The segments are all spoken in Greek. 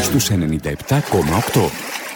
στους 97,8.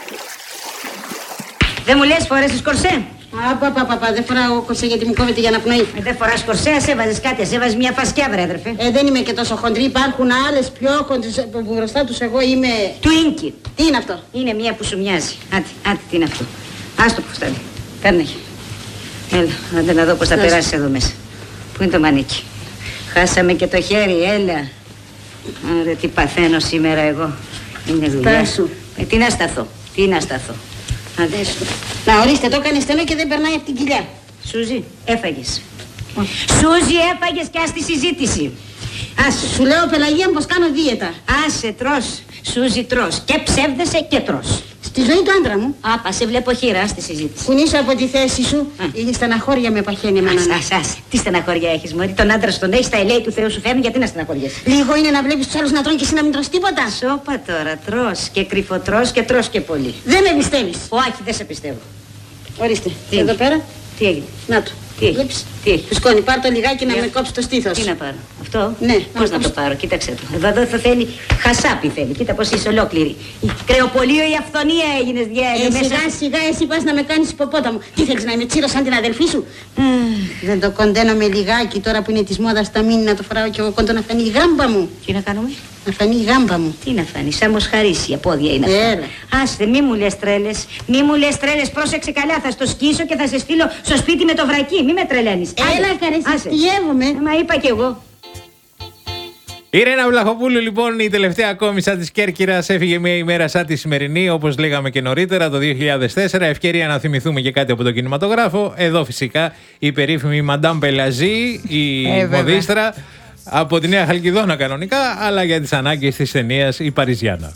Δεν μου λες φορές κορσέ? Παπα, δεν φοράω κορσέ γιατί μου κόβεται για να πνοεί. Δεν φοράς κορσέ, ας έβαζες κάτι, ας έβαζες μια φασκιά, βρε αδερφέ. Δεν είμαι και τόσο χοντρή, υπάρχουν άλλες πιο χοντρές που μπροστά τους εγώ είμαι... Τουίνκι. Τι είναι αυτό? Είναι μια που σου μοιάζει. Άντε, τι είναι αυτό? Άστο που φτάνει. Κάνε. Έλα, άντε να δω πώς θα περάσεις εδώ μέσα. Πού είναι το μανίκι? Χάσαμε και το χέρι, έλα. Άρα τι παθαίνω σήμερα εγώ. Είναι δουλειά. Στάσου. Τι να σταθώ. Αδέσου. Να ορίστε, το έκανε στενό και δεν περνάει από την κοιλιά. Σούζη, έφαγες. Σούζη, έφαγες και ας τη συζήτηση. Άσε, σου λέω Πελαγία πως κάνω δίαιτα. Άσε, τρως. Σούζη, τρως. Και ψεύδεσαι και τρως. Στη ζωή του άντρα μου. Άπα, σε βλέπω χειρά στη συζήτηση. Κουνήσω από τη θέση σου. Η στεναχώρια με παχαίνει εμένα. Άσε. Τι στεναχώρια έχεις, μωρή? Τον άντρα στον έχεις, τα ελέη του Θεού σου φέρνει, γιατί να στεναχωριέσαι? Λίγο είναι να βλέπεις τους άλλους να τρώνε και εσύ να μην τρως τίποτα. Σώπα τώρα, τρως και κρυφοτρως και τρως και πολύ. Δεν με πιστεύεις. Όχι, δεν σε πιστεύω. Ορίστε, Τι εδώ πέρα. Τι έγινε? Να το. Τι έχει? Τι έχει? Φουσκώνει, πάρ' το λιγάκι να με κόψει το στήθος. Τι να πάρω? Αυτό? Ναι. Πώς να το πάρω? Κοίταξε το. Εδώ θα θέλει χασάπι θέλει. Κοίτα πως είσαι ολόκληρη. Κρεοπολείο η αυθονία έγινες Σιγά, εσύ πας να με κάνεις υποπόταμο. Τι θέλεις, να είμαι τσίρος σαν την αδελφή σου? Δεν το κοντένω με λιγάκι τώρα που είναι της μόδας τα μήνυ να το φοράω κι εγώ κοντό να φανεί η γάμπα μου. Τι να κάνουμε? Να φανεί η γάμπα μου. Τι να φανεί, σαν μοσχαρίσια πόδια είναι αυτά. Άστε, μη μου λες τρέλες. Πρόσεξε καλά, θα στο σκίσω και θα σε στείλω στο σπίτι με το βρακί. Μη με τρελαίνεις. Έλα, καρεστιεύομαι. Μα είπα κι εγώ. Η Ρένα Βλαχοπούλου, λοιπόν, η τελευταία ακόμησα της Κέρκυρας, έφυγε μια ημέρα σαν τη σημερινή, όπως λέγαμε και νωρίτερα, το 2004. Ευκαιρία να θυμηθούμε και κάτι από τον κινηματογράφο. Εδώ φυσικά η περίφημη Μαντάμ Πελαζή, η μοδίστρα, από τη Νέα Χαλκιδόνα κανονικά, αλλά για τις ανάγκες της ταινίας η Παριζιάνα.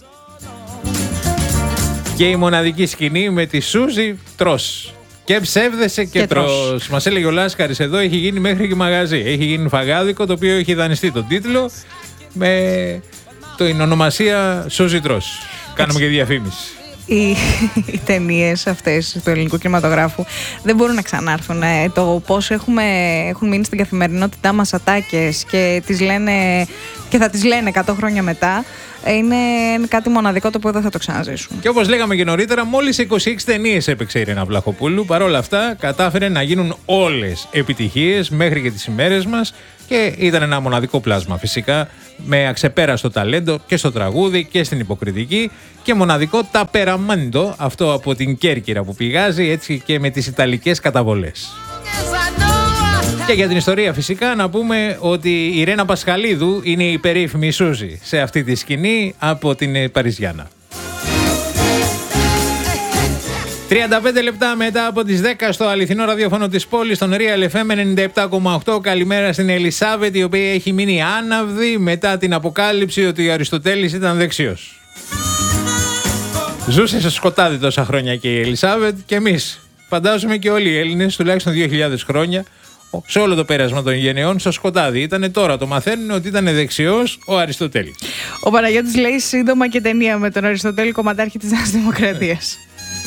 Και η μοναδική σκηνή με τη Σούζη τρως. Και ψεύδεσαι και τρως. Μας έλεγε ο Λάσκαρης εδώ, έχει γίνει μέχρι και μαγαζί. Έχει γίνει φαγάδικο, το οποίο έχει δανειστεί τον τίτλο με την ονομασία Σούζη τρως. Κάνουμε και διαφήμιση. Οι ταινίες αυτές του ελληνικού κινηματογράφου δεν μπορούν να ξανάρθουν. Το πώς έχουν μείνει στην καθημερινότητά μας ατάκες και θα τις λένε 100 χρόνια μετά, είναι κάτι μοναδικό το οποίο δεν θα το ξαναζήσουμε. Και όπως λέγαμε και νωρίτερα, μόλις 26 ταινίες έπαιξε η Ρένα Βλαχοπούλου. Παρ' όλα αυτά, κατάφερε να γίνουν όλες επιτυχίες μέχρι και τις ημέρες μας και ήταν ένα μοναδικό πλάσμα φυσικά, με αξεπέραστο ταλέντο και στο τραγούδι και στην υποκριτική και μοναδικό ταπεραμέντο, αυτό από την Κέρκυρα που πηγάζει, έτσι και με τις ιταλικές καταβολές. Και για την ιστορία φυσικά να πούμε ότι η Ρένα Πασχαλίδου είναι η περίφημη Σούζη σε αυτή τη σκηνή από την Παριζιάνα. 35 λεπτά μετά από τις 10 στο αληθινό ραδιόφωνο της πόλης, στον Real FM 97,8. Καλημέρα στην Ελισάβετ, η οποία έχει μείνει άναυδη μετά την αποκάλυψη ότι ο Αριστοτέλης ήταν δεξιός. Ζούσε σε σκοτάδι τόσα χρόνια και η Ελισάβετ και εμείς. Φαντάζομαι και όλοι οι Έλληνες, τουλάχιστον 2.000 χρόνια, σε όλο το πέρασμα των γενεών, στο σκοτάδι. Ήτανε, τώρα το μαθαίνουν ότι ήταν δεξιός ο Αριστοτέλης. Ο Παναγιώτης λέει σύντομα και ταινία με τον Αριστοτέλη, κομματάρχη της Νέας Δημοκρατίας.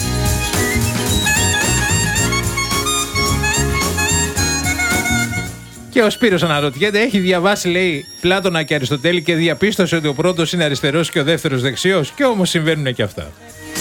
Και ο Σπύρος αναρωτιέται, έχει διαβάσει, λέει, Πλάτωνα και Αριστοτέλη και διαπίστωσε ότι ο πρώτος είναι αριστερός και ο δεύτερος δεξιός. Και όμως συμβαίνουν και αυτά.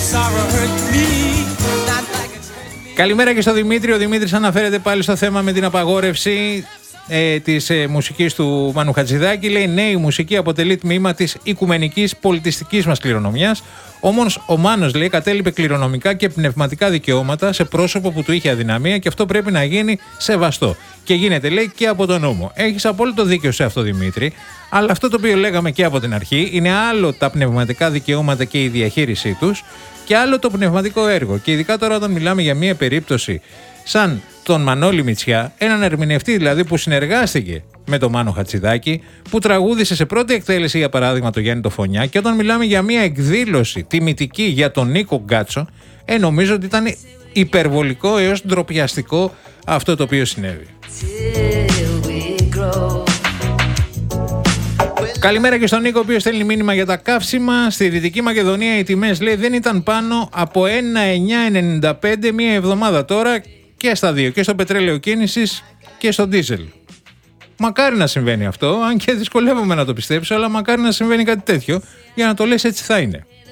Καλημέρα και στο Δημήτρη. Ο Δημήτρης αναφέρεται πάλι στο θέμα με την απαγόρευση της μουσικής του Μάνου Χατζηδάκη. Λέει, ναι, η μουσική αποτελεί τμήμα της οικουμενικής πολιτιστικής μας κληρονομιάς. Όμως ο Μάνος, λέει, κατέλειπε κληρονομικά και πνευματικά δικαιώματα σε πρόσωπο που του είχε αδυναμία και αυτό πρέπει να γίνει σεβαστό. Και γίνεται, λέει, και από τον νόμο. Έχεις απόλυτο δίκιο σε αυτό, Δημήτρη. Αλλά αυτό το οποίο λέγαμε και από την αρχή είναι άλλο τα πνευματικά δικαιώματα και η διαχείρισή τους και άλλο το πνευματικό έργο. Και ειδικά τώρα όταν μιλάμε για μια περίπτωση σαν τον Μανώλη Μητσιά, έναν ερμηνευτή δηλαδή που συνεργάστηκε με τον Μάνο Χατζηδάκη, που τραγούδισε σε πρώτη εκτέλεση για παράδειγμα το Γιάννη το Φωνιά, και όταν μιλάμε για μια εκδήλωση τιμητική για τον Νίκο Γκάτσο, νομίζω ότι ήταν υπερβολικό έως ντροπιαστικό αυτό το οποίο συνέβη. Καλημέρα και στον Νίκο, ο οποίος στέλνει μήνυμα για τα καύσιμα. Στη Δυτική Μακεδονία οι τιμές, λέει, δεν ήταν πάνω από 1,995 μία εβδομάδα τώρα και στα δύο, και στο πετρέλαιο κίνησης και στο ντίζελ. Μακάρι να συμβαίνει αυτό, αν και δυσκολεύομαι να το πιστέψω, αλλά μακάρι να συμβαίνει κάτι τέτοιο, για να το λες έτσι θα είναι.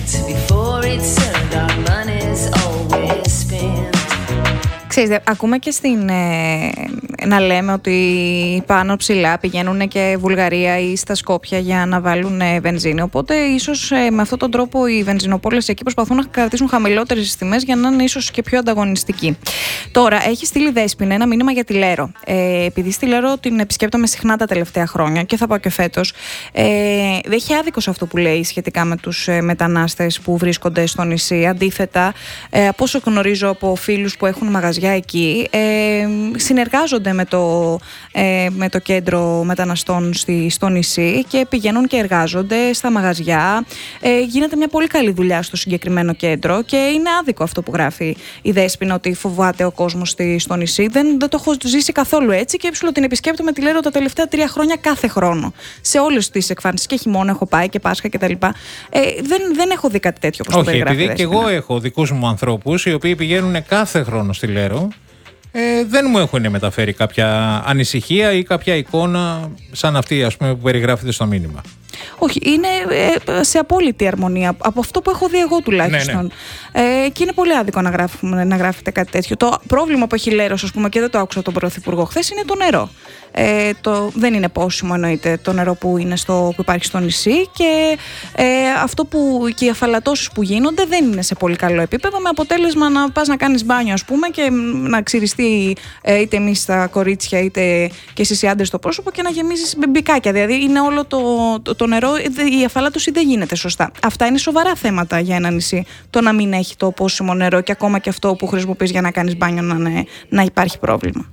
before it's earned. Our money's always spent. Ξέρετε, ακούμε και να λέμε ότι πάνω ψηλά πηγαίνουν και Βουλγαρία ή στα Σκόπια για να βάλουν βενζίνη. Οπότε ίσως με αυτόν τον τρόπο οι βενζινοπόλες εκεί προσπαθούν να κρατήσουν χαμηλότερες τιμές για να είναι ίσως και πιο ανταγωνιστικοί. Τώρα, έχει στείλει Δέσποινα ένα μήνυμα για τη Λέρο. Επειδή στη Λέρο την επισκέπτομαι συχνά τα τελευταία χρόνια και θα πάω και φέτος, δεν έχει άδικος αυτό που λέει σχετικά με τους μετανάστες που βρίσκονται στο νησί. Αντίθετα, από όσο γνωρίζω από φίλους που έχουν μαγαζιά εκεί, συνεργάζονται με το κέντρο μεταναστών στο νησί και πηγαίνουν και εργάζονται στα μαγαζιά. Γίνεται μια πολύ καλή δουλειά στο συγκεκριμένο κέντρο και είναι άδικο αυτό που γράφει η Δέσποινα, ότι φοβάται ο κόσμος στο νησί. Δεν το έχω ζήσει καθόλου έτσι και την επισκέπτομαι τη Λέρο τα τελευταία 3 χρόνια κάθε χρόνο. Σε όλες τις εκφάνσεις, και χειμώνα έχω πάει και Πάσχα κτλ. Δεν έχω δει κάτι τέτοιο όπως το περιγράφει. Όχι, επειδή και εγώ έχω δικούς μου ανθρώπους οι οποίοι πηγαίνουν κάθε χρόνο στη Λέρο. Δεν μου έχουν μεταφέρει κάποια ανησυχία ή κάποια εικόνα σαν αυτή, ας πούμε, που περιγράφεται στο μήνυμα. Όχι, είναι σε απόλυτη αρμονία από αυτό που έχω δει εγώ τουλάχιστον. Ναι. Και είναι πολύ άδικο να γράφετε κάτι τέτοιο. Το πρόβλημα που έχει η Λέρος, ας πούμε, και δεν το άκουσα τον Πρωθυπουργό χθες, είναι το νερό. Δεν είναι πόσιμο, εννοείται, το νερό που υπάρχει στο νησί, και αυτό και οι αφαλατώσεις που γίνονται δεν είναι σε πολύ καλό επίπεδο, με αποτέλεσμα να πας να κάνεις μπάνιο, ας πούμε, και να ξυριστεί είτε εμείς τα κορίτσια είτε και εσείς οι άντρες το πρόσωπο και να γεμίζεις μπικάκια. Δηλαδή είναι όλο το νερό, η αφαλάτωση δεν γίνεται σωστά. Αυτά είναι σοβαρά θέματα για ένα νησί. Το να μην έχει το πόσιμο νερό και ακόμα και αυτό που χρησιμοποιείς για να κάνεις μπάνιο να υπάρχει πρόβλημα.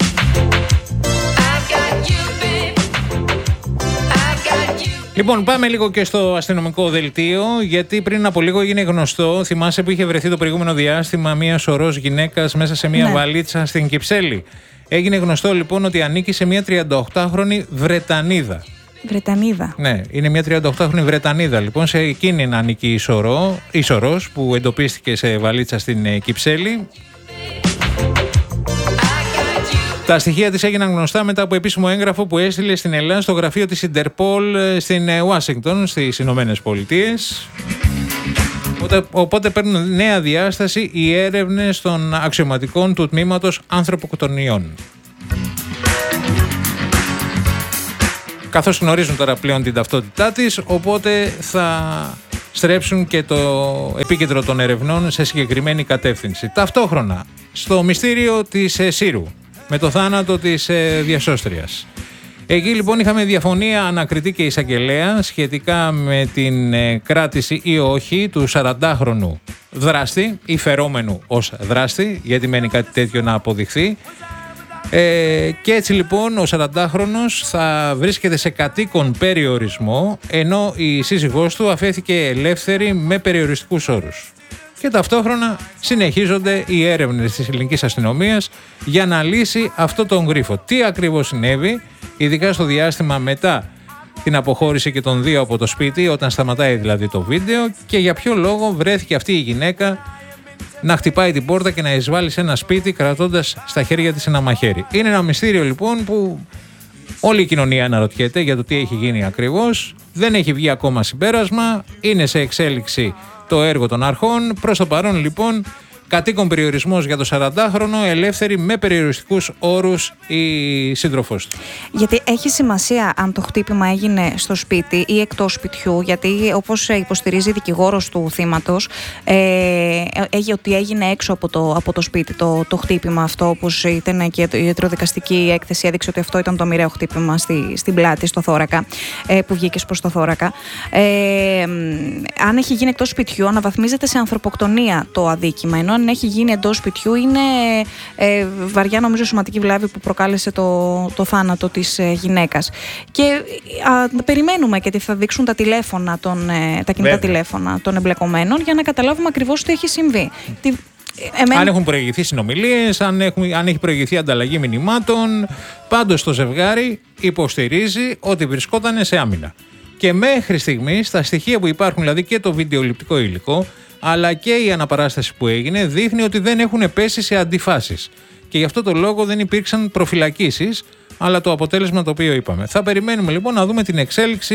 Λοιπόν, πάμε λίγο και στο αστυνομικό δελτίο, γιατί πριν από λίγο έγινε γνωστό, θυμάσαι που είχε βρεθεί το προηγούμενο διάστημα μία σωρός γυναίκας μέσα σε μία βαλίτσα στην Κυψέλη. Έγινε γνωστό λοιπόν ότι ανήκει σε μία 38χρονη Βρετανίδα. Βρετανίδα. Ναι, είναι μια 38χρονη Βρετανίδα. Λοιπόν, σε εκείνη να ανήκει η σωρός που εντοπίστηκε σε βαλίτσα στην Κυψέλη. Τα στοιχεία της έγιναν γνωστά μετά από επίσημο έγγραφο που έστειλε στην Ελλάδα στο γραφείο της Ιντερπολ στην Ουάσιγκτον, στις Ηνωμένες Πολιτείες. Οπότε παίρνουν νέα διάσταση οι έρευνες των αξιωματικών του τμήματος ανθρωποκτονιών. Καθώς γνωρίζουν τώρα πλέον την ταυτότητά της, οπότε θα στρέψουν και το επίκεντρο των ερευνών σε συγκεκριμένη κατεύθυνση. Ταυτόχρονα, στο μυστήριο της Σύρου, με το θάνατο της διασώστριας. Εκεί λοιπόν είχαμε διαφωνία ανακριτή και εισαγγελέα σχετικά με την κράτηση ή όχι του 40χρονου δράστη ή φερόμενου ως δράστη, γιατί μένει κάτι τέτοιο να αποδειχθεί. Και έτσι λοιπόν ο 40χρονος θα βρίσκεται σε κατοίκον περιορισμό, ενώ η σύζυγός του αφέθηκε ελεύθερη με περιοριστικούς όρους. Και ταυτόχρονα συνεχίζονται οι έρευνες της ελληνικής αστυνομίας για να λύσει αυτό τον γρίφο. Τι ακριβώς συνέβη, ειδικά στο διάστημα μετά την αποχώρηση και των δύο από το σπίτι, όταν σταματάει δηλαδή το βίντεο, και για ποιο λόγο βρέθηκε αυτή η γυναίκα να χτυπάει την πόρτα και να εισβάλλει σε ένα σπίτι κρατώντας στα χέρια της ένα μαχαίρι. Είναι ένα μυστήριο λοιπόν που όλη η κοινωνία αναρωτιέται για το τι έχει γίνει ακριβώς. Δεν έχει βγει ακόμα συμπέρασμα, είναι σε εξέλιξη το έργο των αρχών. Προς το παρόν λοιπόν κατοίκον περιορισμός για το 40χρονο, ελεύθερη με περιοριστικούς όρους η σύντροφός του. Γιατί έχει σημασία αν το χτύπημα έγινε στο σπίτι ή εκτός σπιτιού, γιατί όπως υποστηρίζει η δικηγόρος του θύματος, ότι έγινε έξω από το σπίτι το χτύπημα αυτό, όπως ήταν και η ιατροδικαστική έκθεση έδειξε ότι αυτό ήταν το μοιραίο χτύπημα στην πλάτη, στο θώρακα, που βγήκε προς το θώρακα. Αν έχει γίνει εκτός σπιτιού, αναβαθμίζεται σε ανθρωποκτονία το αδίκημα, ενώ αν έχει γίνει εντός σπιτιού είναι βαριά νομίζω σωματική βλάβη που προκάλεσε το θάνατο της γυναίκας. Και περιμένουμε και τι θα δείξουν τα τηλέφωνα, τα κινητά τηλέφωνα των εμπλεκομένων, για να καταλάβουμε ακριβώς τι έχει συμβεί. Αν έχουν προηγηθεί συνομιλίες, αν έχει προηγηθεί ανταλλαγή μηνυμάτων. Πάντως το ζευγάρι υποστηρίζει ότι βρισκόταν σε άμυνα. Και μέχρι στιγμής τα στοιχεία που υπάρχουν, δηλαδή και το βιντεοληπτικό υλικό, αλλά και η αναπαράσταση που έγινε, δείχνει ότι δεν έχουν πέσει σε αντιφάσεις. Και γι' αυτό το λόγο δεν υπήρξαν προφυλακίσεις, αλλά το αποτέλεσμα το οποίο είπαμε. Θα περιμένουμε λοιπόν να δούμε την εξέλιξη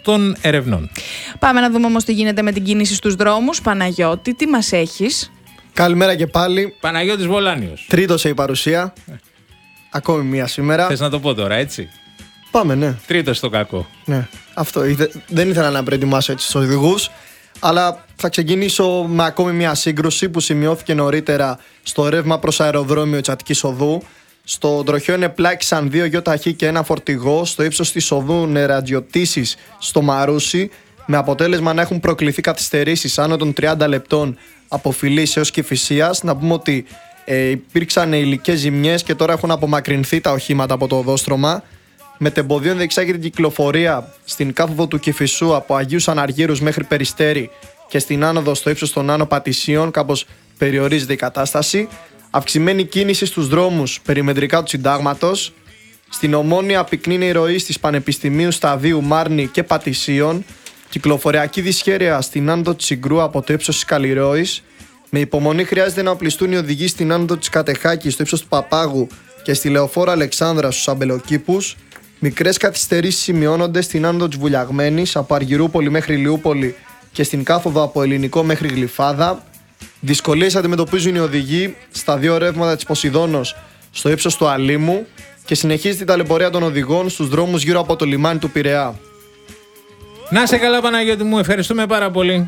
των ερευνών. Πάμε να δούμε όμως τι γίνεται με την κίνηση στους δρόμους. Παναγιώτη, τι μας έχεις? Καλημέρα και πάλι. Παναγιώτης Βολάνιος. Τρίτος η παρουσία. Ακόμη μία σήμερα. Θες να το πω τώρα, έτσι? Πάμε, ναι. Τρίτος στο κακό. Ναι, αυτό. Δεν ήθελα να προετοιμάσω έτσι στους οδηγούς, αλλά θα ξεκινήσω με ακόμη μία σύγκρουση που σημειώθηκε νωρίτερα στο ρεύμα προς αεροδρόμιο της Αττικής Οδού. Στο τροχαίο ενεπλάκησαν 2 γιοταχή και ένα φορτηγό στο ύψος της οδού Νερατζιωτήσης στο Μαρούσι, με αποτέλεσμα να έχουν προκληθεί καθυστερήσεις άνω των 30 λεπτών από Φιλής έως Κηφισίας. Να πούμε ότι υπήρξαν υλικές ζημιές και τώρα έχουν απομακρυνθεί τα οχήματα από το οδόστρωμα. Μετεμποδίων διεξάγει την κυκλοφορία στην κάθοδο του Κηφισού από Αγίους Αναργύρους μέχρι Περιστέρι και στην άνοδο στο ύψος των Άνω Πατησίων, κάπως περιορίζεται η κατάσταση. Αυξημένη κίνηση στους δρόμους περιμετρικά του Συντάγματος. Στην Ομόνια πυκνή η ροή στις Πανεπιστημίου Σταδίου, Μάρνη και Πατησίων. Κυκλοφοριακή δυσχέρεια στην άνοδο της Συγκρού από το ύψος της Καλλιρόης. Με υπομονή χρειάζεται να οπλιστούν οι οδηγοί στην άνοδο της Κατεχάκη στο ύψος του Παπάγου και στη Λεωφόρο Αλεξάνδρα στους Αμπελοκήπους. Μικρές καθυστερήσεις σημειώνονται στην άνοδο της Βουλιαγμένης από Αργυρούπολη μέχρι Λιούπολη και στην κάθοδο από Ελληνικό μέχρι Γλυφάδα. Δυσκολίες αντιμετωπίζουν οι οδηγοί στα 2 ρεύματα της Ποσειδώνος στο ύψος του Αλήμου και συνεχίζεται η ταλαιπωρία των οδηγών στους δρόμους γύρω από το λιμάνι του Πειραιά. Να σε καλά, Παναγιώτη μου, ευχαριστούμε πάρα πολύ.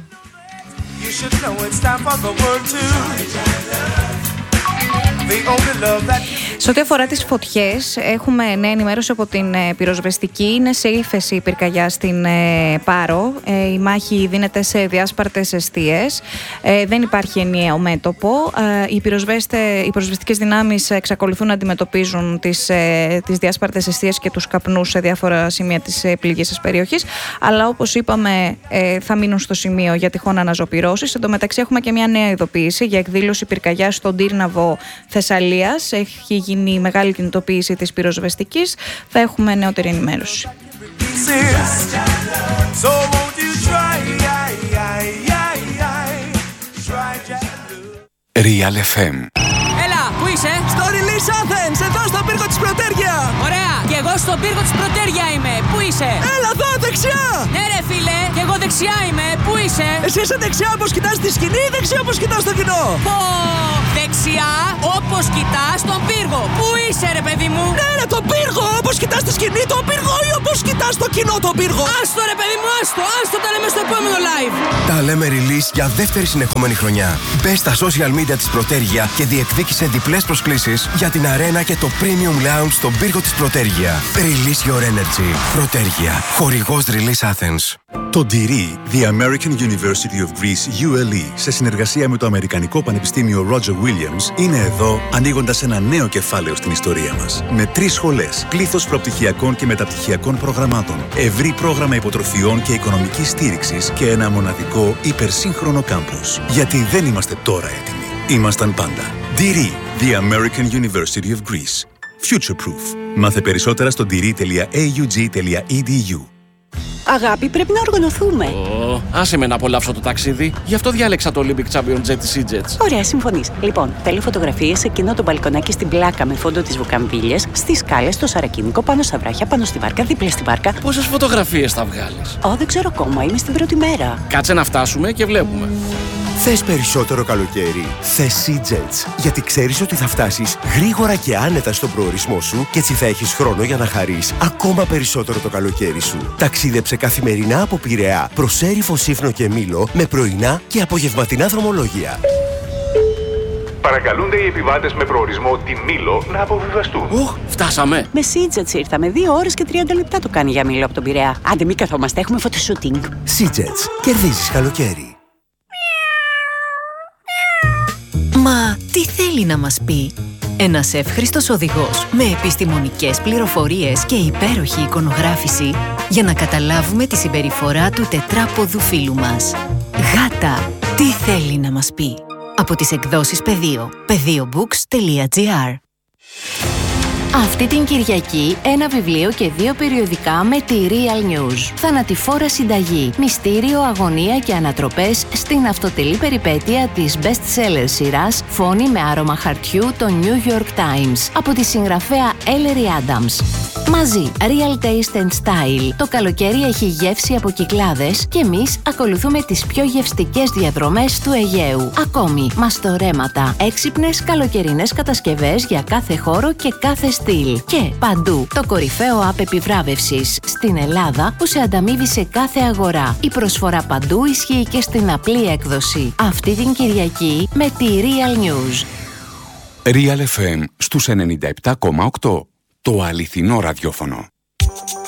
Σε ό,τι αφορά τις φωτιές, έχουμε νέα ενημέρωση από την πυροσβεστική. Είναι σε ύφεση η πυρκαγιά στην Πάρο. Η μάχη δίνεται σε διάσπαρτες εστίες. Δεν υπάρχει ενιαίο μέτωπο. Οι πυροσβεστικές δυνάμεις εξακολουθούν να αντιμετωπίζουν τις διάσπαρτες εστίες και τους καπνούς σε διάφορα σημεία της πληγήσης περιοχής. Αλλά όπως είπαμε, θα μείνουν στο σημείο για τυχόν αναζωπυρώσεις. Εν τω μεταξύ, έχουμε και μια νέα ειδοποίηση για εκδήλωση πυρκαγιά στον Τύρναβο Θεσσαλίας. Έχει γίνει μεγάλη κινητοποίηση της πυροσβεστικής. Θα έχουμε νεότερη ενημέρωση. Real FM. Έλα, πού είσαι? Στο Release Athens, εδώ στον πύργο της Πρωτέρια. Ωραία, και εγώ στον πύργο της Πρωτέρια είμαι. Πού είσαι? Έλα εδώ, δεξιά. Ναι ρε φίλε, και εγώ δεξιά είμαι. Πού είσαι? Εσύ είσαι δεξιά όπως κοιτάς τη σκηνή ή δεξιά όπως κοιτάς το κοινό? Πω, δεξιά όπως κοιτάς τον πύργο. Πού είσαι ρε παιδί μου? Ναι ρε, τον πύργο, όπως κοιτάς τη σκηνή τον πύργο ή όπως κοιτάς το κοινό τον πύργο? Άστο ρε παιδί μου, άστο, τα λέμε στο επόμενο live. Τα λέμε Release για δεύτερη συνεχόμενη χρονιά. Μπες στα social media της Πρωτέρια και διεκδίκησε διπλές προσκλήσεις για την αρένα και το Premium Lounge στον πύργο της Πρωτέρια. Release your energy. Πρωτέρια. Χορηγός Release Athens. Το DIRI, The American University of Greece, ULE, σε συνεργασία με το Αμερικανικό Πανεπιστήμιο Roger Williams, είναι εδώ ανοίγοντας ένα νέο κεφάλαιο στην ιστορία μας. Με 3 σχολές, πλήθος προπτυχιακών και μεταπτυχιακών προγραμμάτων, ευρύ πρόγραμμα υποτροφιών και οικονομικής στήριξης και ένα μοναδικό υπερσύγχρονο κάμπους. Γιατί δεν είμαστε τώρα έτοιμοι. Ήμασταν πάντα. DIRI, The American University of Greece. Future Proof. Μάθε περισσότερα στο diri.aug.edu. Αγάπη, πρέπει να οργανωθούμε. Άσε με να απολαύσω το ταξίδι. Γι' αυτό διάλεξα το Olympic Champion Jet της EasyJet. Ωραία, συμφωνείς. Λοιπόν, θέλω φωτογραφίες σε εκείνο το μπαλκονάκι στην πλάκα με φόντο τις βουκαμβίλιες, στις σκάλες, στο Σαρακίνικο, πάνω στα βράχια, πάνω στη βάρκα, δίπλα στη βάρκα. Πόσες φωτογραφίες θα βγάλεις? Δεν ξέρω ακόμα. Είμαι στην πρώτη μέρα. Κάτσε να φτάσουμε και βλέπουμε. Θες περισσότερο καλοκαίρι? Θες EasyJet. Γιατί ξέρεις ότι θα φτάσεις γρήγορα και άνετα στον προορισμό σου και έτσι θα έχεις χρόνο για να χαρείς ακόμα περισσότερο το καλοκαίρι σου. Ταξίδεψε καθημερινά από Πειραιά προς Έριφο, Σύφνο και Μήλο με πρωινά και απογευματινά δρομολόγια. Παρακαλούνται οι επιβάτες με προορισμό τη Μήλο να αποβιβαστούν. Φτάσαμε. Με EasyJet ήρθαμε. 2 ώρες και 30 λεπτά το κάνει για Μήλο από τον Πειραιά. Άντε, μην καθόμαστε, έχουμε φωτοσούτινγκ. EasyJet. Κερδίζεις καλοκαίρι. Μα τι θέλει να μας πει? Ένας εύχριστος οδηγός με επιστημονικές πληροφορίες και υπέροχη εικονογράφηση για να καταλάβουμε τη συμπεριφορά του τετράποδου φίλου μας. Γάτα, τι θέλει να μας πει? Από τις εκδόσεις Πεδίο, pediobooks.gr. Αυτή την Κυριακή ένα βιβλίο και 2 περιοδικά με τη Real News. Θανατηφόρα συνταγή, μυστήριο, αγωνία και ανατροπές στην αυτοτελή περιπέτεια της best-seller σειράς Φόνη με άρωμα χαρτιού, το New York Times, από τη συγγραφέα Ellery Adams. Μαζί, Real Taste and Style. Το καλοκαίρι έχει γεύση από Κυκλάδες και εμείς ακολουθούμε τις πιο γευστικές διαδρομές του Αιγαίου. Ακόμη, μαστορέματα, έξυπνες καλοκαιρινές κατασκευές για κάθε χώρο και κάθε στυλ. Και παντού, το κορυφαίο app επιβράβευσης στην Ελλάδα που σε ανταμείβει σε κάθε αγορά. Η προσφορά παντού ισχύει και στην απλή έκδοση. Αυτή την Κυριακή με τη Real News. Real FM στους 97,8. Το αληθινό ραδιόφωνο.